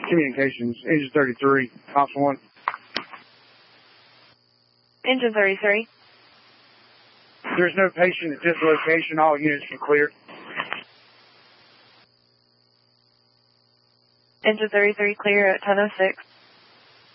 Communications, Engine 33, Option 1. Engine 33. There's no patient at this location. All units are cleared. Engine 33 clear at 10:06.